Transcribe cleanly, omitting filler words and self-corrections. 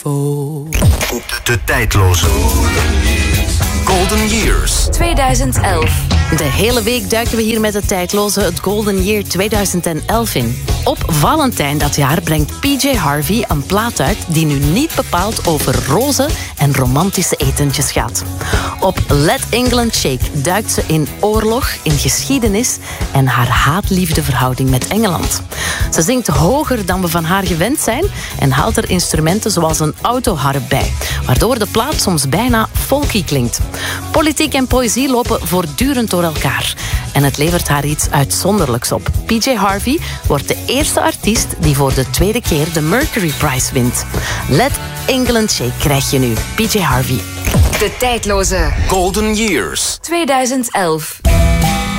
De tijdloze Golden Years 2011. De hele week duiken we hier met de tijdloze het Golden Year 2011 in. Op Valentijn dat jaar brengt PJ Harvey een plaat uit die nu niet bepaald over rozen en romantische etentjes gaat. Op Let England Shake duikt ze in oorlog, in geschiedenis en haar haat-liefde-verhouding met Engeland. Ze zingt hoger dan we van haar gewend zijn en haalt er instrumenten zoals een autoharp bij, waardoor de plaat soms bijna folky klinkt. Politiek en poëzie lopen voortdurend door elkaar en het levert haar iets uitzonderlijks op. PJ Harvey wordt de eerste artiest die voor de tweede keer de Mercury Prize wint. Let England Shake krijg je nu. PJ Harvey. De tijdloze Golden Years 2011.